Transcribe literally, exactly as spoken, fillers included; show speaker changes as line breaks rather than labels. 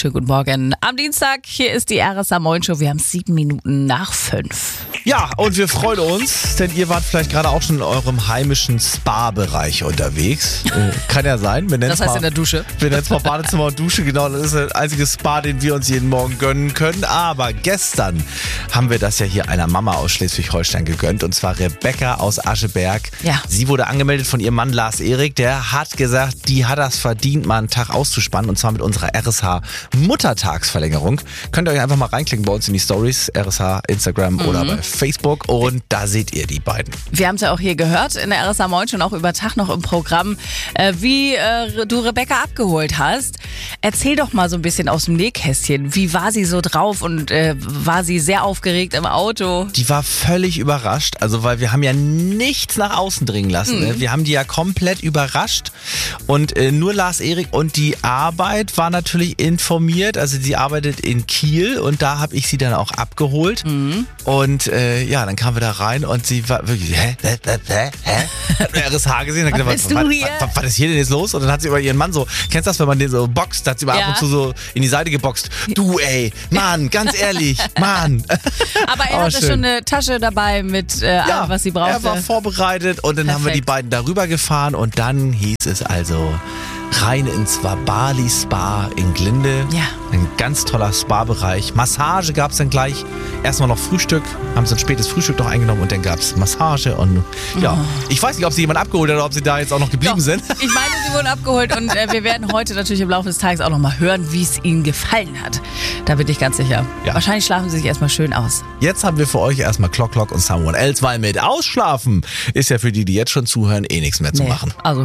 schönen guten Morgen. Am Dienstag, hier ist die R S A Moin Show. Wir haben sieben Minuten nach fünf.
Ja, und wir freuen uns, denn ihr wart vielleicht gerade auch schon in eurem heimischen Spa-Bereich unterwegs. Äh, kann ja sein. Wir
Das heißt
mal,
in der Dusche.
Wir nennen es mal Badezimmer und Dusche. Genau, das ist der einzige Spa, den wir uns jeden Morgen gönnen können. Aber gestern haben wir das ja hier einer Mama aus Schleswig-Holstein gegönnt. Und zwar Rebecca aus Ascheberg.
Ja.
Sie wurde angemeldet von ihrem Mann Lars Erik. Der hat gesagt, die hat das verdient, mal einen Tag auszuspannen. Und zwar mit unserer R S H-Muttertagsverlängerung. Könnt ihr euch einfach mal reinklicken bei uns in die Stories. R S H, Instagram mhm. oder bei Facebook. Und da seht ihr die beiden.
Wir haben es ja auch hier gehört in der R S A Moin schon auch über Tag noch im Programm, äh, wie äh, du Rebecca abgeholt hast. Erzähl doch mal so ein bisschen aus dem Nähkästchen. Wie war sie so drauf und äh, war sie sehr aufgeregt im Auto?
Die war völlig überrascht, also weil wir haben ja nichts nach außen dringen lassen. Mhm. Ne? Wir haben die ja komplett überrascht und äh, nur Lars Erik und die Arbeit war natürlich informiert. Also sie arbeitet in Kiel und da habe ich sie dann auch abgeholt. Mhm. Und äh, ja, dann kamen wir da rein und sie war wirklich, hä, hä, hä, hä, hä? Hat mir R S H gesehen und hat gesagt, was, was, was, was, was ist hier denn jetzt los? Und dann hat sie über ihren Mann so, kennst du das, wenn man den so boxt, hat sie mal ja. ab und zu so in die Seite geboxt. Du ey, Mann, ganz ehrlich, Mann.
Aber er
oh,
hatte
schön.
schon eine Tasche dabei mit äh,
ja,
allem, was sie brauchte.
Er war vorbereitet und dann Perfekt. haben wir die beiden darüber gefahren und dann hieß es also rein ins Wabali Spa in Glinde.
Ja.
Ein ganz toller Spa-Bereich. Massage gab es dann gleich. Erstmal noch Frühstück, haben sie ein spätes Frühstück noch eingenommen und dann gab es Massage. Und ja, oh. ich weiß nicht, ob sie jemand abgeholt hat oder ob sie da jetzt auch noch geblieben
Doch.
sind.
Ich meine, sie wurden abgeholt und äh, wir werden heute natürlich im Laufe des Tages auch noch mal hören, wie es ihnen gefallen hat. Da bin ich ganz sicher. Ja. Wahrscheinlich schlafen sie sich erstmal schön aus.
Jetzt haben wir für euch erstmal Clock Clock und Someone Else, weil mit Ausschlafen ist ja für die, die jetzt schon zuhören, eh nichts mehr zu
nee.
machen.
Also